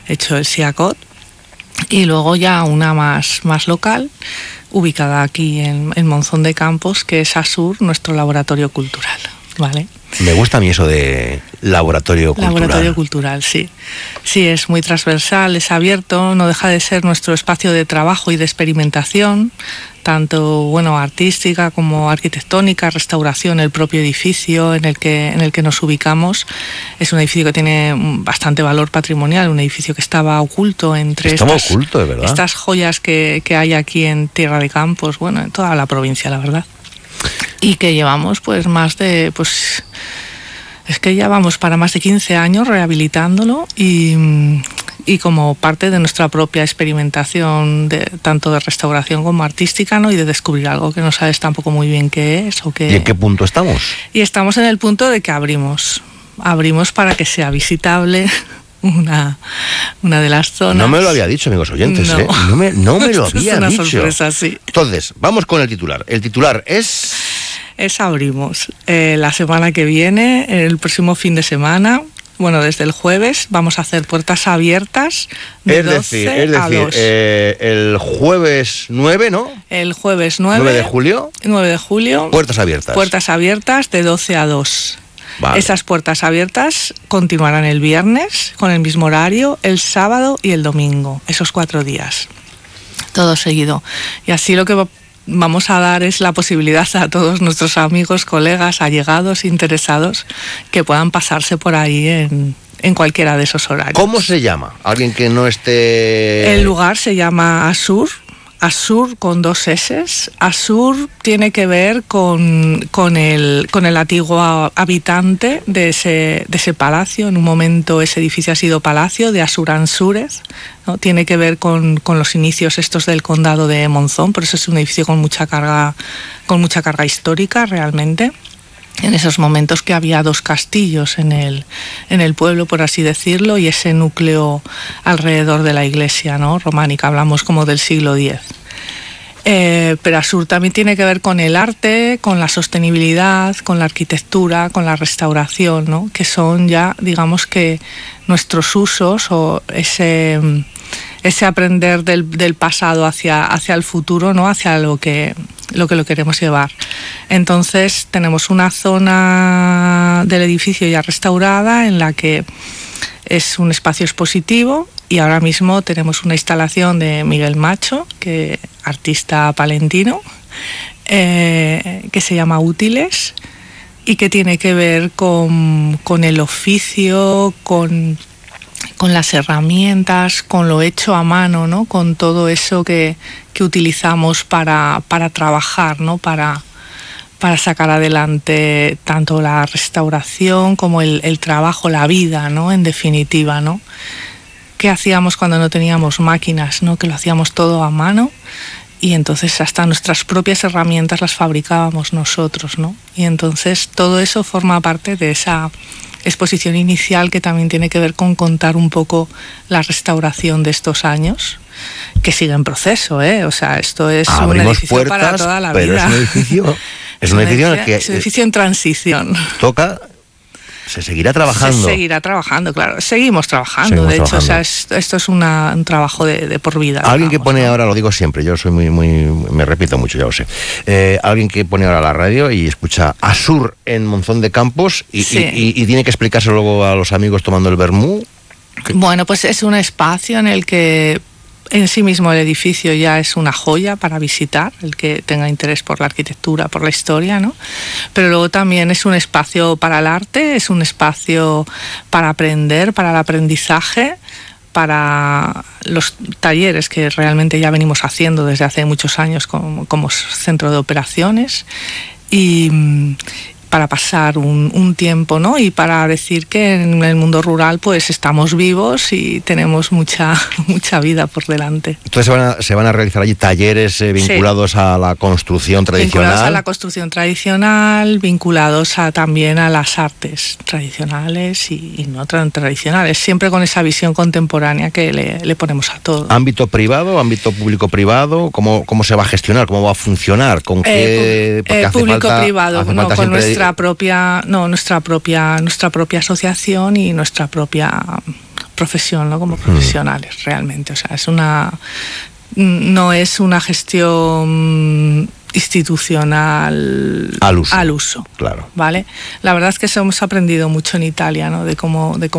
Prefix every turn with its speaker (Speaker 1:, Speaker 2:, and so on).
Speaker 1: hecho el SIACOT, y luego ya una más local, ubicada aquí en Monzón de Campos, que es ASUR, nuestro laboratorio cultural, ¿vale?
Speaker 2: Me gusta a mí eso de laboratorio cultural.
Speaker 1: Laboratorio cultural, sí. Sí, es muy transversal, es abierto, no deja de ser nuestro espacio de trabajo y de experimentación, tanto artística como arquitectónica, restauración. El propio edificio en el que nos ubicamos es un edificio que tiene bastante valor patrimonial, un edificio que estaba oculto entre
Speaker 2: oculto, de verdad.
Speaker 1: Estas joyas que hay aquí en Tierra de Campos, en toda la provincia, la verdad. Y que llevamos es que ya vamos para más de 15 años rehabilitándolo y como parte de nuestra propia experimentación, tanto de restauración como artística, ¿no? Y de descubrir algo que no sabes tampoco muy bien qué es.
Speaker 2: ¿Y en qué punto estamos?
Speaker 1: Y estamos en el punto de que abrimos para que sea visitable una de las zonas.
Speaker 2: No me lo había dicho, amigos oyentes,
Speaker 1: no.
Speaker 2: ¿eh? No me lo había
Speaker 1: es una
Speaker 2: dicho.
Speaker 1: Sorpresa, sí.
Speaker 2: Entonces, vamos con el titular. El titular es
Speaker 1: abrimos. La semana que viene, el próximo fin de semana, desde el jueves, vamos a hacer puertas abiertas de 12 a 2.
Speaker 2: El jueves 9, ¿no?
Speaker 1: El jueves 9
Speaker 2: de julio.
Speaker 1: 9 de julio.
Speaker 2: Puertas abiertas.
Speaker 1: Puertas abiertas de 12 a 2.
Speaker 2: Vale.
Speaker 1: Esas puertas abiertas continuarán el viernes con el mismo horario, el sábado y el domingo, esos 4 días. Todo seguido. Y así lo que vamos a dar es la posibilidad a todos nuestros amigos, colegas, allegados, interesados, que puedan pasarse por ahí en cualquiera de esos horarios.
Speaker 2: ¿Cómo se llama? Alguien que no esté...
Speaker 1: El lugar se llama ASUR. ASUR con 2 S. ASUR tiene que ver con el antiguo habitante de ese palacio. En un momento ese edificio ha sido palacio de Asur-Ansúrez, ¿no? Tiene que ver con los inicios estos del condado de Monzón, por eso es un edificio con mucha carga histórica realmente. En esos momentos que había 2 castillos en el pueblo, por así decirlo, y ese núcleo alrededor de la iglesia, ¿no? Románica, hablamos como del siglo X. Pero ASUR también tiene que ver con el arte, con la sostenibilidad, con la arquitectura, con la restauración, ¿no? Que son ya, digamos que nuestros usos o ese aprender del pasado hacia el futuro, ¿no? Hacia lo que lo queremos llevar. Entonces tenemos una zona del edificio ya restaurada en la que es un espacio expositivo, y ahora mismo tenemos una instalación de Miguel Macho, artista palentino, que se llama Útiles, y que tiene que ver con el oficio, con las herramientas, con lo hecho a mano, ¿no? Con todo eso que utilizamos para trabajar, ¿no? Para sacar adelante tanto la restauración como el trabajo, la vida, ¿no? En definitiva, ¿no? ¿Qué hacíamos cuando no teníamos máquinas, ¿no? Que lo hacíamos todo a mano, y entonces hasta nuestras propias herramientas las fabricábamos nosotros, ¿no? Y entonces todo eso forma parte de esa exposición inicial, que también tiene que ver con contar un poco la restauración de estos años, que sigue en proceso, ¿eh? O sea, esto es un edificio
Speaker 2: puertas,
Speaker 1: para toda la
Speaker 2: pero
Speaker 1: vida.
Speaker 2: Es un edificio en el que...
Speaker 1: Es un edificio en transición.
Speaker 2: Se seguirá trabajando.
Speaker 1: Se seguirá trabajando, claro. Seguimos trabajando. De hecho, o sea, esto es un trabajo de por vida.
Speaker 2: Alguien que pone ahora, lo digo siempre, yo soy muy, me repito mucho, ya lo sé. Alguien que pone ahora la radio y escucha ASUR en Monzón de Campos y tiene que explicárselo luego a los amigos tomando el vermú.
Speaker 1: Bueno, pues es un espacio en el que en sí mismo el edificio ya es una joya para visitar, el que tenga interés por la arquitectura, por la historia, ¿no? Pero luego también es un espacio para el arte, es un espacio para aprender, para el aprendizaje, para los talleres que realmente ya venimos haciendo desde hace muchos años como centro de operaciones, y para pasar un tiempo, ¿no? Y para decir que en el mundo rural pues estamos vivos y tenemos mucha vida por delante.
Speaker 2: Entonces se van a realizar allí talleres vinculados a la construcción tradicional.
Speaker 1: Vinculados a la construcción tradicional, vinculados también a las artes tradicionales y no tan tradicionales, siempre con esa visión contemporánea que le ponemos a todo.
Speaker 2: ¿Ámbito privado, ámbito público-privado? ¿Cómo se va a gestionar? ¿Cómo va a funcionar? ¿Con qué?
Speaker 1: Público-privado, no, con nuestra propia asociación y nuestra propia profesión, ¿no? Como profesionales, realmente. O sea, no es una gestión institucional
Speaker 2: al uso, claro.
Speaker 1: ¿vale? La verdad es que hemos aprendido mucho en Italia, ¿no? de cómo